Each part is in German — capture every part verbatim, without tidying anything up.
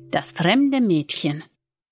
Das fremde Mädchen.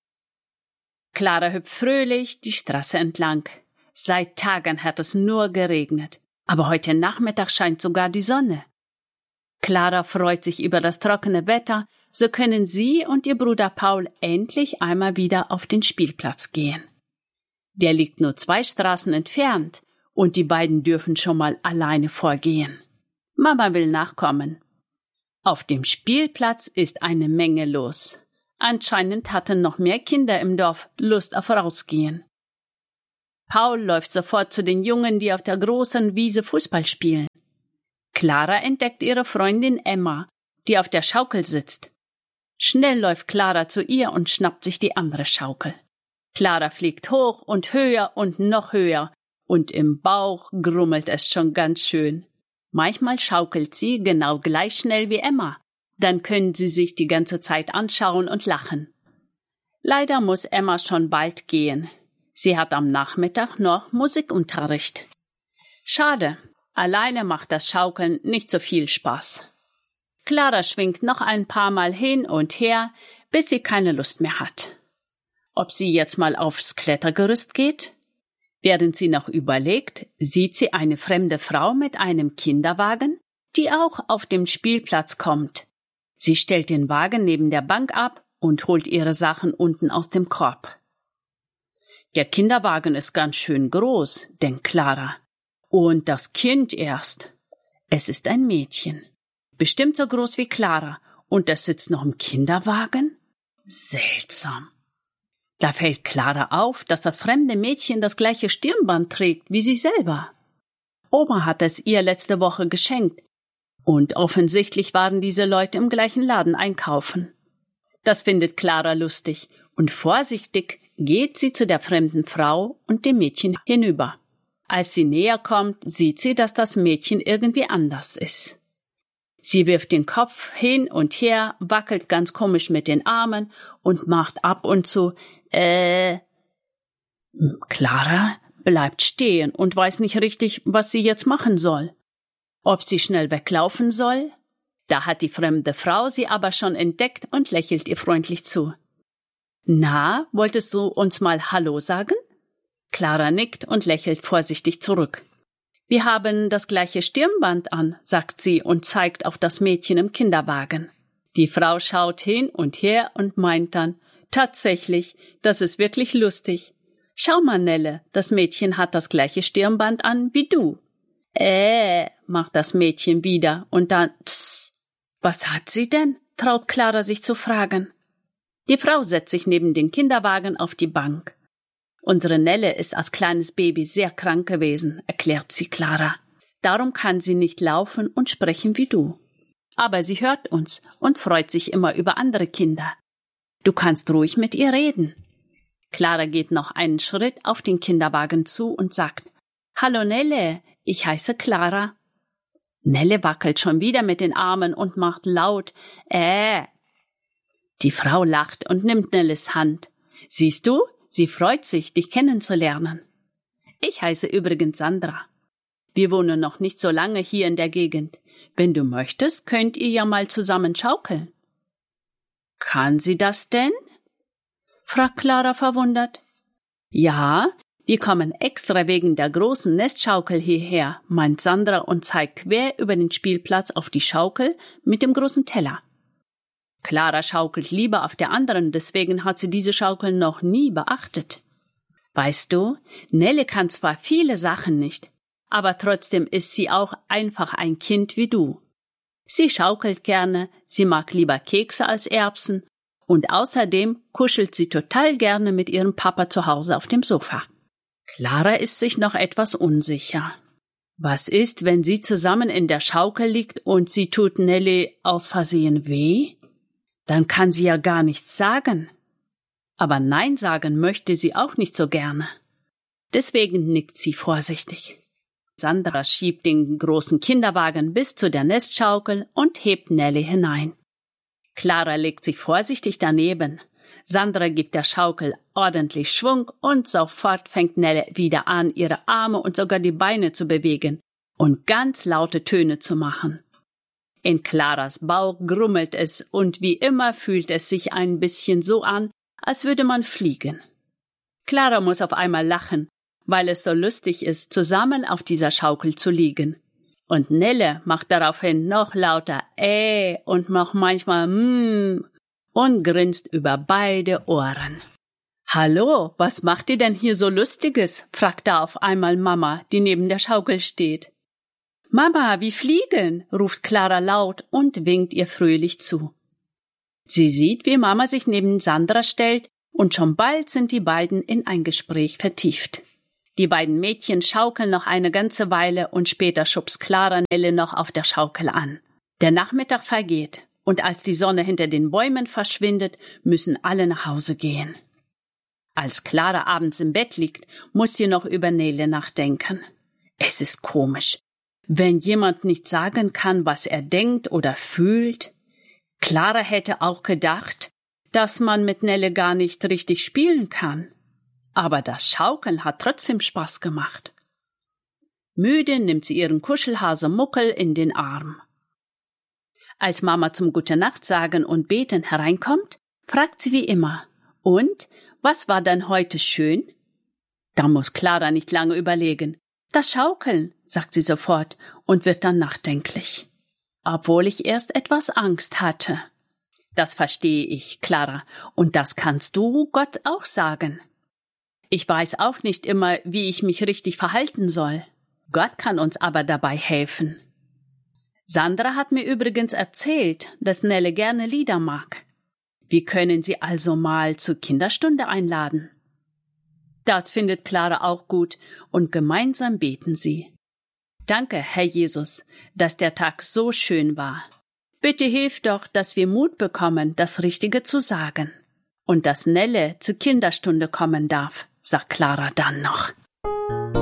Clara hüpft fröhlich die Straße entlang. Seit Tagen hat es nur geregnet, aber heute Nachmittag scheint sogar die Sonne. Clara freut sich über das trockene Wetter, so können sie und ihr Bruder Paul endlich einmal wieder auf den Spielplatz gehen. Der liegt nur zwei Straßen entfernt und die beiden dürfen schon mal alleine vorgehen. Mama will nachkommen. Auf dem Spielplatz ist eine Menge los. Anscheinend hatten noch mehr Kinder im Dorf Lust auf Rausgehen. Paul läuft sofort zu den Jungen, die auf der großen Wiese Fußball spielen. Clara entdeckt ihre Freundin Emma, die auf der Schaukel sitzt. Schnell läuft Clara zu ihr und schnappt sich die andere Schaukel. Clara fliegt hoch und höher und noch höher, und im Bauch grummelt es schon ganz schön. Manchmal schaukelt sie genau gleich schnell wie Emma. Dann können sie sich die ganze Zeit anschauen und lachen. Leider muss Emma schon bald gehen. Sie hat am Nachmittag noch Musikunterricht. Schade, alleine macht das Schaukeln nicht so viel Spaß. Clara schwingt noch ein paar Mal hin und her, bis sie keine Lust mehr hat. Ob sie jetzt mal aufs Klettergerüst geht? Während sie noch überlegt, sieht sie eine fremde Frau mit einem Kinderwagen, die auch auf dem Spielplatz kommt. Sie stellt den Wagen neben der Bank ab und holt ihre Sachen unten aus dem Korb. Der Kinderwagen ist ganz schön groß, denkt Clara. Und das Kind erst. Es ist ein Mädchen. Bestimmt so groß wie Clara. Und es sitzt noch im Kinderwagen? Seltsam. Da fällt Clara auf, dass das fremde Mädchen das gleiche Stirnband trägt wie sie selber. Oma hat es ihr letzte Woche geschenkt. Und offensichtlich waren diese Leute im gleichen Laden einkaufen. Das findet Clara lustig, und vorsichtig geht sie zu der fremden Frau und dem Mädchen hinüber. Als sie näher kommt, sieht sie, dass das Mädchen irgendwie anders ist. Sie wirft den Kopf hin und her, wackelt ganz komisch mit den Armen und macht ab und zu äh. Clara bleibt stehen und weiß nicht richtig, was sie jetzt machen soll. Ob sie schnell weglaufen soll? Da hat die fremde Frau sie aber schon entdeckt und lächelt ihr freundlich zu. Na, wolltest du uns mal Hallo sagen? Clara nickt und lächelt vorsichtig zurück. Wir haben das gleiche Stirnband an, sagt sie und zeigt auf das Mädchen im Kinderwagen. Die Frau schaut hin und her und meint dann, tatsächlich, das ist wirklich lustig. Schau mal, Nelle, das Mädchen hat das gleiche Stirnband an wie du. Äh, macht das Mädchen wieder und dann, tss. Was hat sie denn? Traut Clara sich zu fragen. Die Frau setzt sich neben den Kinderwagen auf die Bank. Unsere Nelle ist als kleines Baby sehr krank gewesen, erklärt sie Clara. Darum kann sie nicht laufen und sprechen wie du. Aber sie hört uns und freut sich immer über andere Kinder. Du kannst ruhig mit ihr reden. Clara geht noch einen Schritt auf den Kinderwagen zu und sagt, Hallo Nelle, ich heiße Clara. Nelle wackelt schon wieder mit den Armen und macht laut, äh. Die Frau lacht und nimmt Nelles Hand. Siehst du? Sie freut sich, dich kennenzulernen. Ich heiße übrigens Sandra. Wir wohnen noch nicht so lange hier in der Gegend. Wenn du möchtest, könnt ihr ja mal zusammen schaukeln. Kann sie das denn? Fragt Clara verwundert. Ja, wir kommen extra wegen der großen Nestschaukel hierher, meint Sandra und zeigt quer über den Spielplatz auf die Schaukel mit dem großen Teller. Clara schaukelt lieber auf der anderen, deswegen hat sie diese Schaukel noch nie beachtet. Weißt du, Nelle kann zwar viele Sachen nicht, aber trotzdem ist sie auch einfach ein Kind wie du. Sie schaukelt gerne, sie mag lieber Kekse als Erbsen und außerdem kuschelt sie total gerne mit ihrem Papa zu Hause auf dem Sofa. Clara ist sich noch etwas unsicher. Was ist, wenn sie zusammen in der Schaukel liegt und sie tut Nelle aus Versehen weh? Dann kann sie ja gar nichts sagen. Aber Nein sagen möchte sie auch nicht so gerne. Deswegen nickt sie vorsichtig. Sandra schiebt den großen Kinderwagen bis zu der Nestschaukel und hebt Nelle hinein. Clara legt sich vorsichtig daneben. Sandra gibt der Schaukel ordentlich Schwung und sofort fängt Nelle wieder an, ihre Arme und sogar die Beine zu bewegen und ganz laute Töne zu machen. In Claras Bauch grummelt es und wie immer fühlt es sich ein bisschen so an, als würde man fliegen. Clara muss auf einmal lachen, weil es so lustig ist, zusammen auf dieser Schaukel zu liegen. Und Nelle macht daraufhin noch lauter äh und noch manchmal mm und grinst über beide Ohren. »Hallo, was macht ihr denn hier so Lustiges?« fragt da auf einmal Mama, die neben der Schaukel steht. »Mama, wie fliegen«, ruft Clara laut und winkt ihr fröhlich zu. Sie sieht, wie Mama sich neben Sandra stellt, und schon bald sind die beiden in ein Gespräch vertieft. Die beiden Mädchen schaukeln noch eine ganze Weile und später schubst Clara Nelle noch auf der Schaukel an. Der Nachmittag vergeht, und als die Sonne hinter den Bäumen verschwindet, müssen alle nach Hause gehen. Als Clara abends im Bett liegt, muss sie noch über Nele nachdenken. Es ist komisch, wenn jemand nicht sagen kann, was er denkt oder fühlt. Clara hätte auch gedacht, dass man mit Nelle gar nicht richtig spielen kann. Aber das Schaukeln hat trotzdem Spaß gemacht. Müde nimmt sie ihren Kuschelhase Muckel in den Arm. Als Mama zum Gute-Nacht-Sagen und Beten hereinkommt, fragt sie wie immer, »Und, was war denn heute schön?« Da muss Clara nicht lange überlegen. »Das Schaukeln«, sagt sie sofort und wird dann nachdenklich. »Obwohl ich erst etwas Angst hatte.« »Das verstehe ich, Clara, und das kannst du Gott auch sagen.« »Ich weiß auch nicht immer, wie ich mich richtig verhalten soll. Gott kann uns aber dabei helfen.« Sandra hat mir übrigens erzählt, dass Nelle gerne Lieder mag. Wir können sie also mal zur Kinderstunde einladen. Das findet Clara auch gut und gemeinsam beten sie. Danke, Herr Jesus, dass der Tag so schön war. Bitte hilf doch, dass wir Mut bekommen, das Richtige zu sagen. Und dass Nelle zur Kinderstunde kommen darf, sagt Clara dann noch.